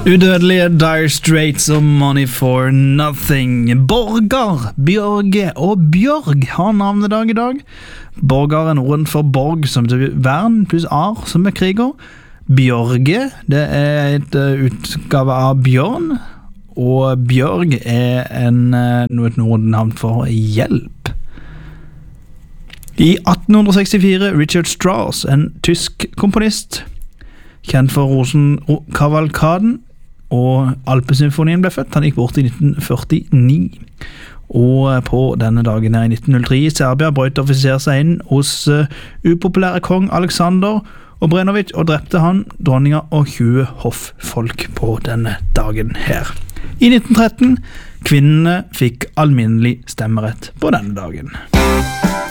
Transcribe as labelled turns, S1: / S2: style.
S1: Udødelige Dire Straits og Money for Nothing. Borgar, Bjørge og Bjørg har navnedag i dag. Borgar er norrønt for borg, som betyr vern, pluss ar, som er kriger. Bjørge, det er et utgave av bjørn. Og Bjørg er et norrønt navn for hjelp. I 1864, Richard Strauss, en tysk komponist, kjent for Rosenkavalkaden, og Alpesymfonien ble født. Han gikk bort i 1949. Og på denne dagen her i 1903 i Serbia brøt offiser seg inn hos upopulære kong Alexander Obrenović og drepte han, dronninga og 20 hofffolk på denne dagen her. I 1913, kvinnene fikk alminnelig stemmerett på denne dagen.